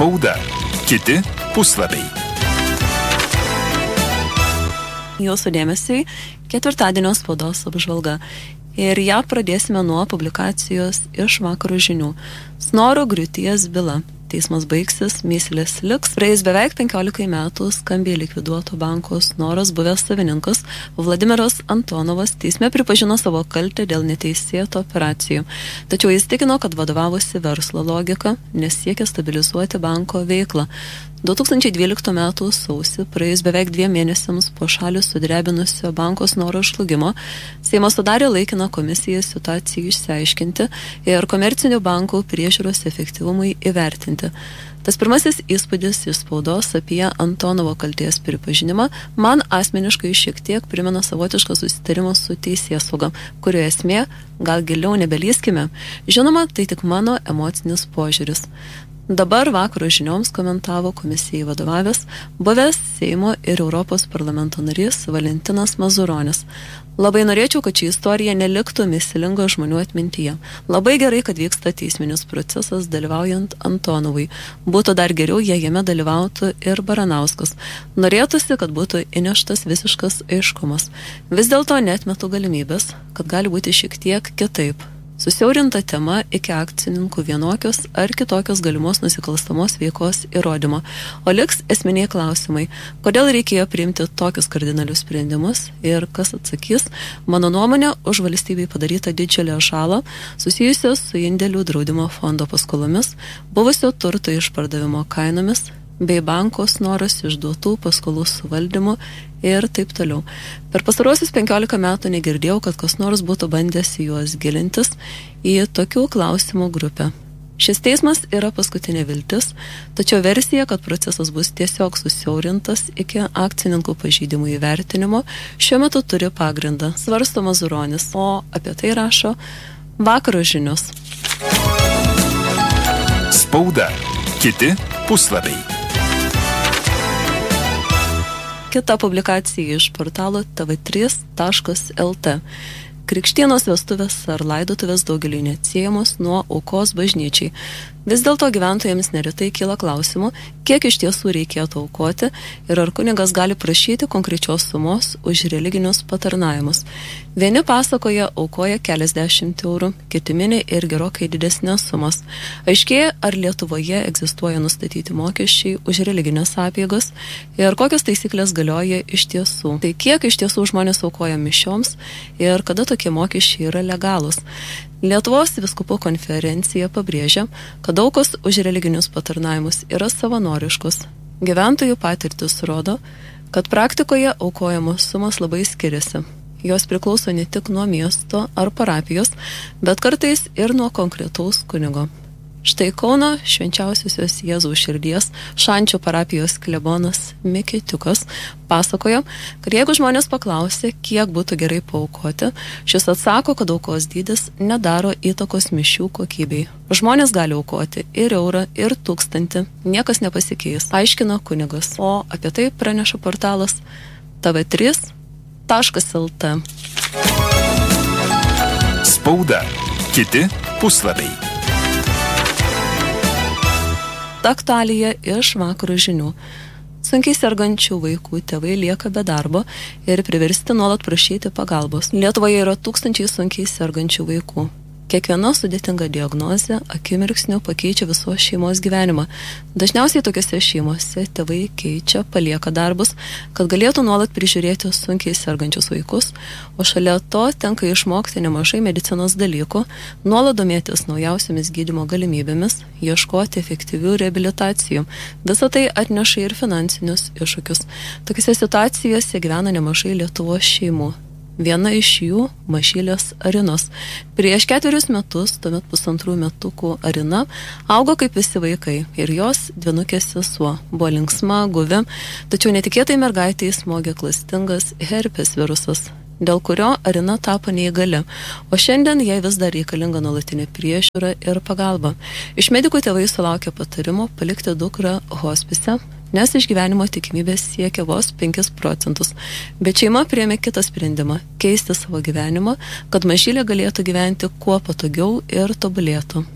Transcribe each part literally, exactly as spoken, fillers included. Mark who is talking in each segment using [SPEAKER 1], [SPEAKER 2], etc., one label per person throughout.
[SPEAKER 1] Spauda. Kiti puslapiai.
[SPEAKER 2] Jūsų dėmesiui ketvirtadienio spaudos apžvalga. Ir ją pradėsime nuo publikacijos iš Vakaro žinių. Snoro griūties byla. Teismas baigsis, mįslės liks. Praėjus beveik penkiolikai metų skambiai likviduoto banko Snoras buvęs savininkas Vladimiras Antonovas teisme pripažino savo kaltę dėl neteisėto operacijų. Tačiau jis tikino, kad vadovavosi verslo logika, nes siekė stabilizuoti banko veiklą. du tūkstančiai dvyliktų metų sausį, praėjus beveik dviem mėnesiams po šalį sudrebinusio banko Snoro žlugimo, Seimas sudarė laikiną komisiją situacijai išsiaiškinti ir komercinių bankų priežiūros efektyvumui įvertinti. Tas pirmasis įspūdis iš spaudos apie Antonovo kaltės pripažinimą man asmeniškai šiek tiek primena savotišką susitarimą su teisėsauga, kurio esmė gal giliau nebelyskime. Žinoma, tai tik mano emocinis požiūris. Dabar Vakaro žinioms komentavo komisijai vadovavęs buvęs Seimo ir Europos parlamento narys Valentinas Mazuronis. Labai norėčiau, kad ši istorija neliktų mįslinga žmonių atmintyje. Labai gerai, kad vyksta teisminis procesas dalyvaujant Antonovui. Būtų dar geriau, jei jame dalyvautų ir Baranauskas. Norėtųsi, kad būtų įneštas visiškas aiškumas. Vis dėlto neatmetu galimybės, kad gali būti šiek tiek kitaip. Susiaurinta tema iki akcininkų vienokios ar kitokios galimos nusikalstamos veikos įrodymo, o liks esminiai klausimai, kodėl reikėjo priimti tokius kardinalius sprendimus ir kas atsakys, mano nuomonė, už valstybei padarytą didžiulę žalą susijusią su indėlių draudimo fondo paskolomis, buvusio turto išpardavimo kainomis, bei banko Snoras išduotų paskolų suvaldymu ir taip toliau. Per pastaruosius penkiolika metų negirdėjau, kad kas nors būtų bandęs į juos gilintis į tokių klausimų grupę. Šis teismas yra paskutinė viltis, tačiau versija, kad procesas bus tiesiog susiaurintas iki akcininkų pažeidimų įvertinimo, šiuo metu turi pagrindą, svarsto Mazuronis, o apie tai rašo Vakaro žinios.
[SPEAKER 1] Spauda. Kiti puslapiai.
[SPEAKER 2] Kita publikacija iš portalo t v trys taškas l t. Krikštienos vestuvės ar laidotuvės daugeliui neatsiejamos nuo aukos bažnyčiai. Vis dėlto gyventojams neretai kyla klausimų, kiek iš tiesų reikėtų aukoti ir ar kunigas gali prašyti konkrečios sumos už religinius patarnavimus. Vieni pasakoja aukoja keliasdešimt eurų, kiti mini ir gerokai didesnės sumas. Aiškėja, ar Lietuvoje egzistuoja nustatyti mokesčiai už religinės apeigas ir kokios taisyklės galioja iš tiesų. Tai kiek iš tiesų žmonės aukoja mišioms ir kada tokie mokesčiai yra legalūs. Lietuvos vyskupų konferencija pabrėžia, kad aukos už religinius patarnavimus yra savanoriškos. Gyventojų patirtis rodo, kad praktikoje aukojamos sumos labai skiriasi. Jos priklauso ne tik nuo miesto ar parapijos, bet kartais ir nuo konkretaus kunigo. Štai Kauno Švenčiausiosios Jėzaus širdies Šančių parapijos klebonas Mikitiukas pasakojo, kad jeigu žmonės paklausė, kiek būtų gerai paaukoti, šis atsako, kad aukos dydis nedaro įtakos mišių kokybei. Žmonės gali aukoti ir eurą, ir tūkstantį, niekas nepasikeis, aiškino kunigas. O apie tai praneša portalas t v trys taškas l t.
[SPEAKER 1] Spauda. Kiti puslapiai.
[SPEAKER 2] Aktualija iš Vakaro žinių. Sunkiai sergančių vaikų tėvai lieka be darbo ir priversti nuolat prašyti pagalbos. Lietuvoje yra tūkstančiai sunkiai sergančių vaikų. Kiekviena sudėtinga diagnozė akimirksniu pakeičia visos šeimos gyvenimą. Dažniausiai tokiose šeimose tėvai keičia, palieka darbus, kad galėtų nuolat prižiūrėti sunkiai sergančius vaikus, o šalia to tenka išmokti nemažai medicinos dalykų, nuolat domėtis naujausiamis gydymo galimybėmis, ieškoti efektyvių reabilitacijų. Visą tai atneša ir finansinius iššūkius. Tokiose situacijose gyvena nemažai Lietuvos šeimų. Viena iš jų – Mašylės Arinos. Prieš ketverius metus, tuomet pusantrų metukų Arina, augo kaip visi vaikai ir jos dvynukės sesuo. Buvo linksma, guvi, tačiau netikėtai mergaitei smogė klastingas herpes virusas, dėl kurio Arina tapo neįgali, o šiandien jai vis dar reikalinga nuolatinė priežiūra ir pagalba. Iš medikų tėvai sulaukė patarimo palikti dukrą hospise, nes išgyvenimo tikimybės siekia vos penkis procentus. Bet šeima priėmė kitą sprendimą – keisti savo gyvenimą, kad Mažylė galėtų gyventi kuo patogiau ir tobulėtų.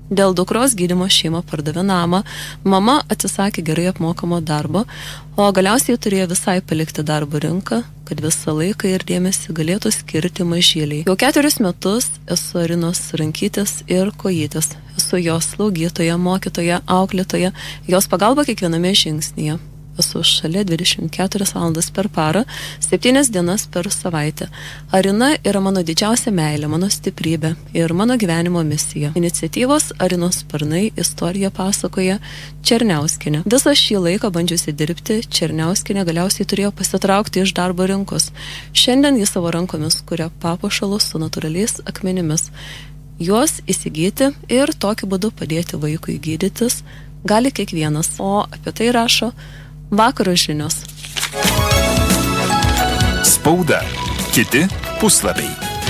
[SPEAKER 2] Dėl dukros gydymo šeima pardavė namą, mama atsisakė gerai apmokamo darbo, o galiausiai turėjo visai palikti darbo rinką, kad visą laiką ir dėmesį galėtų skirti mažyliai. Jau keturis metus esu Arinos rankytės ir kojytės. Esu jos slaugytoja, mokytoja, auklėtoja, jos pagalba kiekviename žingsnyje. Esu šalia dvidešimt keturias valandas per parą, septynias dienas per savaitę. Arina yra mano didžiausia meilė, mano stiprybė ir mano gyvenimo misija. Iniciatyvos Arinos sparnai istoriją pasakoja Černiauskienė. Visą šį laiką bandžiusi dirbti, Černiauskienė galiausiai turėjo pasitraukti iš darbo rinkos. Šiandien jis savo rankomis kuria papuošalus su natūraliais akmenimis. Juos įsigyti ir tokiu būdu padėti vaikui gydytis gali kiekvienas. O apie tai rašo Vakaro žinios.
[SPEAKER 1] Spauda. Kiti puslapiai.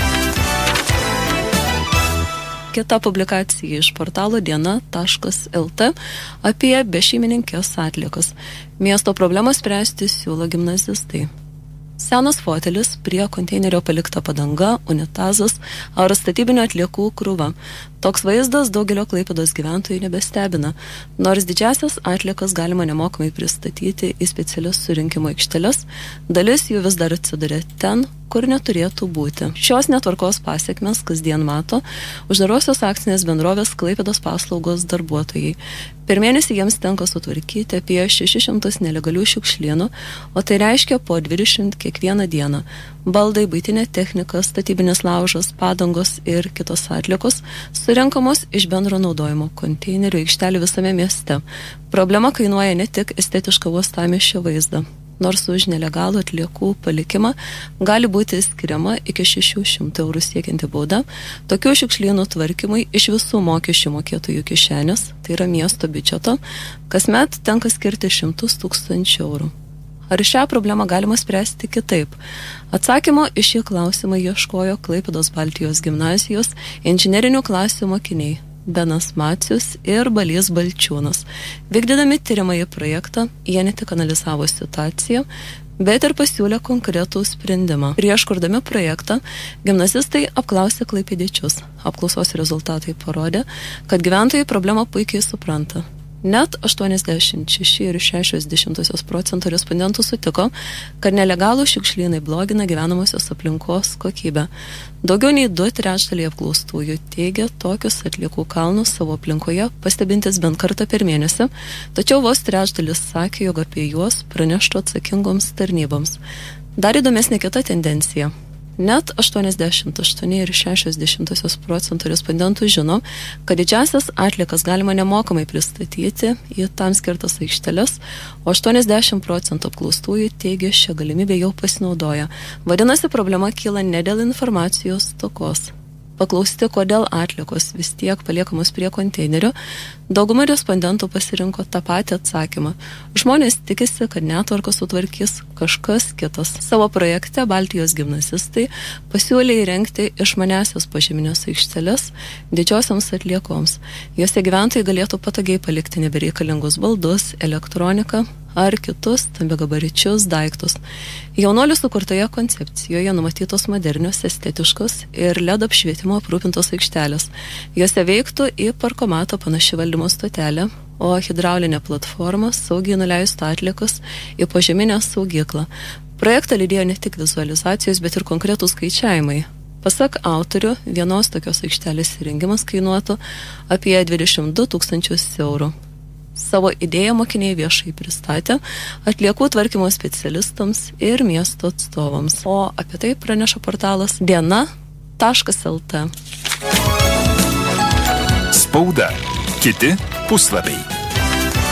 [SPEAKER 2] Kita publikacija iš portalo diena taškas el te apie bešeimininkės atliekas. Miesto problemas spręsti siūlo gimnazistai. Senas fotelis, prie konteinerio palikta padanga, unitazas ar statybinio atliekų krūva. Toks vaizdas daugelio Klaipėdos gyventojų nebestebina, nors didžiasias atliekas galima nemokamai pristatyti į specialias surinkimo aikšteles, dalis jų vis dar atsiduria ten, kur neturėtų būti. Šios netvarkos pasiekmes kasdien mato uždarosios akcinės bendrovės Klaipėdos paslaugos darbuotojai. Per mėnesį jiems tenka sutvarkyti apie šešis šimtus nelegalių šiukšlynų, o tai reiškia po dvidešimt kiekvieną dieną. Baldai, buitinė technika, statybinis laužas, padangos ir kitos atliekos surenkamos iš bendro naudojimo konteinerių aikštelių visame mieste. Problema kainuoja ne tik estetišką uostamiesčio vaizdą. Nors už nelegalų atliekų palikimą gali būti skiriama iki šešių šimtų eurų siekianti bauda, tokių šiukšlynų tvarkymui iš visų mokesčių mokėtojų kišenės, tai yra miesto biudžeto, kasmet tenka skirti šimtus tūkstančių eurų. Ar šią problemą galima spręsti kitaip? Atsakymo į šį klausimą ieškojo Klaipėdos Baltijos gimnazijos inžinerinių klasių mokiniai Benas Macius ir Balys Balčiūnas. Vykdydami tyrimąjį projektą, jie ne tik analizavo situaciją, bet ir pasiūlė konkretų sprendimą. Prieš kurdami projektą, gimnazistai apklausė klaipėdiečius. Apklausos rezultatai parodė, kad gyventojai problemą puikiai supranta. Net aštuoniasdešimt šeši ir šešios dešimtosios procento respondentų sutiko, kad nelegalų šiukšlynai blogina gyvenamosios aplinkos kokybę. Daugiau nei du trečdaliai apklaustųjų teigia tokius atliekų kalnus savo aplinkoje pastebintis bent kartą per mėnesį, tačiau vos trečdalis sakė, jog apie juos praneštų atsakingoms tarnyboms. Dar įdomesnė kita tendencija. Net aštuoniasdešimt aštuoni ir šešios dešimtosios procento respondentų žino, kad didžiasias atliekas galima nemokamai pristatyti į tam skirtas aikšteles, o aštuoniasdešimt procentų apklaustųjų teigia šią galimybę jau pasinaudoja. Vadinasi, problema kyla ne dėl informacijos stokos. Paklausti, kodėl atliekos vis tiek paliekamos prie konteinerio, dauguma respondentų pasirinko tą patį atsakymą. Žmonės tikisi, kad netvarką sutvarkys kažkas kitas. Savo projekte Baltijos gimnazistai pasiūlė įrengti išmaniasias požeminės aikšteles didžiosioms atliekoms. Jose gyventojai galėtų patogiai palikti nebereikalingus baldus, elektroniką ar kitus stambiagabaričius daiktus. Jaunuolių sukurtoje koncepcijoje numatytos modernios, estetiškos ir L E D apšvietimo aprūpintos aikštelės. Jose veiktų į parkomatą panaši valdymo stotelė, o hidraulinė platforma saugiai nuleistų atliekas į požeminę saugyklą. Projektą lydėjo ne tik vizualizacijos, bet ir konkretų skaičiavimai. Pasak autorių, vienos tokios aikštelės įrengimas kainuotų apie dvidešimt du tūkstančius eurų. Savo idėją mokiniai viešai pristatė atliekų tvarkymo specialistams ir miesto atstovams. O apie tai praneša portalas diena taškas el te.
[SPEAKER 1] Spauda. Kiti puslapiai.